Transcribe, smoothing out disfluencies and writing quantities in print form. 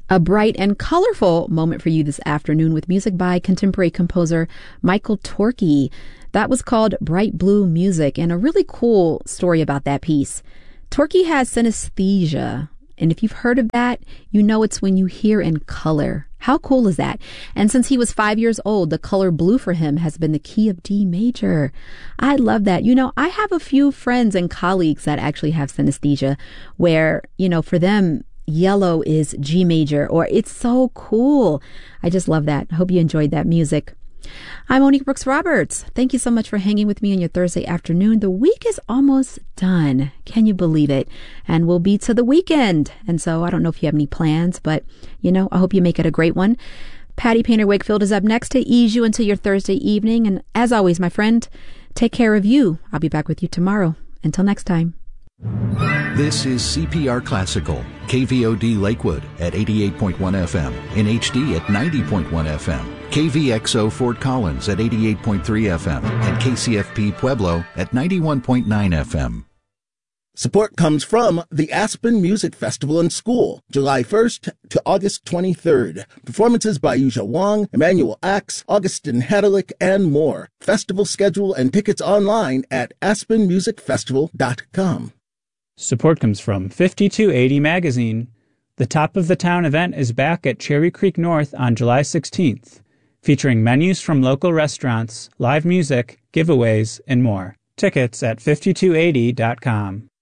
A bright and colorful moment for you this afternoon with music by contemporary composer Michael Torke. That was called Bright Blue Music, and a really cool story about that piece. Torke has synesthesia, and if you've heard of that, you know it's when you hear in color. How cool is that? And since he was 5 years old, the color blue for him has been the key of D major. I love that. You know, I have a few friends and colleagues that actually have synesthesia where, you know, for them, yellow is G major, or it's so cool. I just love that. Hope you enjoyed that music. I'm Monique Brooks Roberts. Thank you so much for hanging with me on your Thursday afternoon. The week is almost done. Can you believe it? And we'll be to the weekend. And so I don't know if you have any plans, but, you know, I hope you make it a great one. Patty Painter Wakefield is up next to ease you into your Thursday evening. And as always, my friend, take care of you. I'll be back with you tomorrow. Until next time. This is CPR Classical, KVOD Lakewood at 88.1 FM, in HD at 90.1 FM, KVXO Fort Collins at 88.3 FM, and KCFP Pueblo at 91.9 FM. Support comes from the Aspen Music Festival and School, July 1st to August 23rd. Performances by Yuja Wong, Emmanuel Axe, Augustin Hadalick, and more. Festival schedule and tickets online at aspenmusicfestival.com. Support comes from 5280 Magazine. The Top of the Town event is back at Cherry Creek North on July 16th, featuring menus from local restaurants, live music, giveaways, and more. Tickets at 5280.com.